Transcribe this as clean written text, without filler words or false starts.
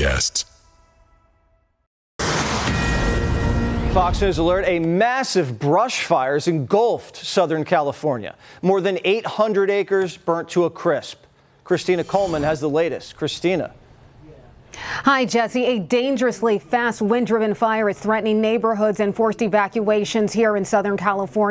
podcasts. Fox News alert, a massive brush fire has engulfed Southern California. More than 800 acres burnt to a crisp. Christina Coleman has the latest. Christina. Hi, Jesse. A dangerously fast wind-driven fire is threatening neighborhoods and forced evacuations here in Southern California.